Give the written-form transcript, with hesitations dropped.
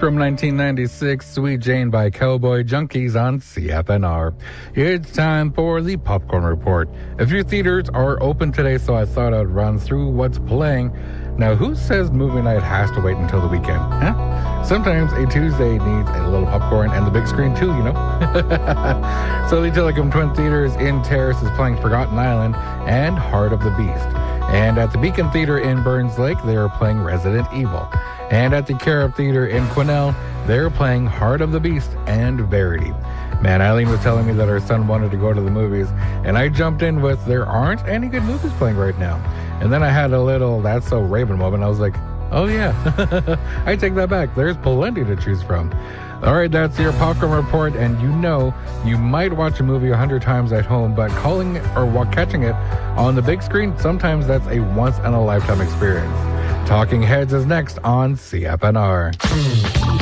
From 1996, Sweet Jane by Cowboy Junkies on CFNR. It's time for the Popcorn Report. A few theaters are open today, so I thought I'd run through what's playing. Now, who says movie night has to wait until the weekend? Huh? Sometimes a Tuesday needs a little popcorn and the big screen too, you know? So the Telecom Twin Theaters in Terrace is playing Forgotten Island and Heart of the Beast. And at the Beacon Theater in Burns Lake, they are playing Resident Evil. And at the Carob Theater in Quesnel, they're playing Heart of the Beast and Verity. Man, Eileen was telling me that her son wanted to go to the movies, and I jumped in with, there aren't any good movies playing right now. And then I had a little That's So Raven moment. I was like, oh yeah, I take that back. There's plenty to choose from. All right, that's your Popcorn Report, and you know you might watch a movie 100 times at home, but calling it or catching it on the big screen, sometimes that's a once-in-a-lifetime experience. Talking Heads is next on CFNR.